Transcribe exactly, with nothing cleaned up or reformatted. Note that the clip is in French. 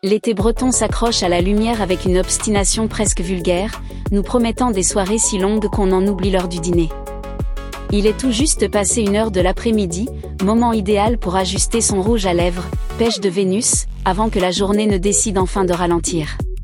L'été breton s'accroche à la lumière avec une obstination presque vulgaire, nous promettant des soirées si longues qu'on en oublie l'heure du dîner. Il est tout juste passé une heure de l'après-midi, moment idéal pour ajuster son rouge à lèvres, pêche de Vénus, avant que la journée ne décide enfin de ralentir.